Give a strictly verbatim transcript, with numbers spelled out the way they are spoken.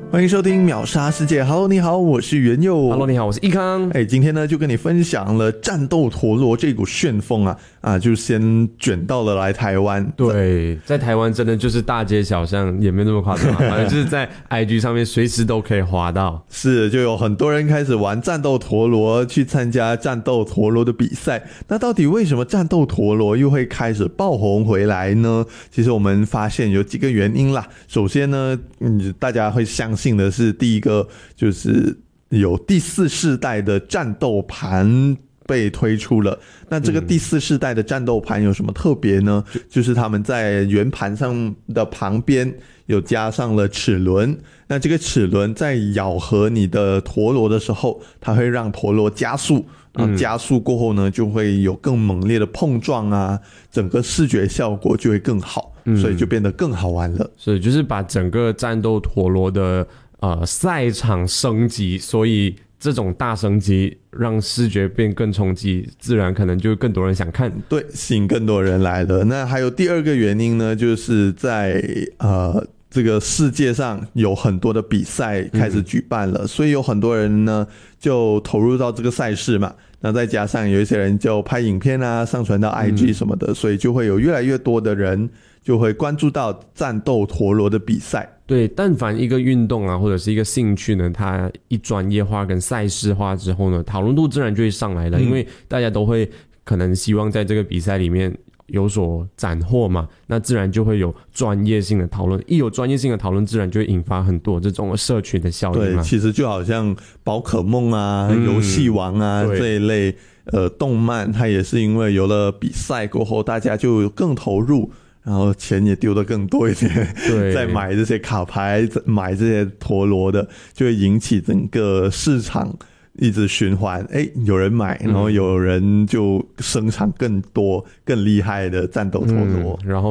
欢迎收听秒杀世界。Hello， 你好，我是元佑。 Hello， 你好，我是易康。 哎，今天呢就跟你分享了战斗陀螺这股旋风啊啊，就先卷到了来台湾。 对，在台湾真的就是大街小巷，也没有那么夸张，反正就是在 I G 上面随时都可以滑到。 是，就有很多人开始玩战斗陀螺，去参加战斗陀螺的比赛。那到底为什么战斗陀螺又会开始爆红回来呢？其实我们发现有几个原因啦。首先呢，嗯，大家会相信的是，第一个就是有第四世代的战斗盘被推出了。那这个第四世代的战斗盘有什么特别呢？嗯、就是他们在圆盘上的旁边有加上了齿轮。那这个齿轮在咬合你的陀螺的时候，它会让陀螺加速。然后加速过后呢，就会有更猛烈的碰撞啊，整个视觉效果就会更好，嗯、所以就变得更好玩了。 所以就是把整个战斗陀螺的呃赛场升级，所以这种大升级让视觉变更冲击，自然可能就更多人想看， 对，吸引更多人来了。那还有第二个原因呢，就是在呃。这个世界上有很多的比赛开始举办了，嗯、所以有很多人呢就投入到这个赛事嘛。那再加上有一些人就拍影片啊，上传到 I G 什么的，嗯、所以就会有越来越多的人就会关注到战斗陀螺的比赛。 对，但凡一个运动啊，或者是一个兴趣呢，它一专业化跟赛事化之后呢，讨论度自然就会上来了，嗯、因为大家都会可能希望在这个比赛里面有所斩获嘛，那自然就会有专业性的讨论，一有专业性的讨论，自然就会引发很多这种社群的效应。 对，其实就好像宝可梦啊、嗯、游戏王啊这一类呃动漫，它也是因为有了比赛过后，大家就更投入，然后钱也丢得更多一点， 对， 再买这些卡牌、买这些陀螺的，就会引起整个市场一直循环，哎，有人买，然后有人就生产更多更厉害的战斗陀螺， 嗯、然后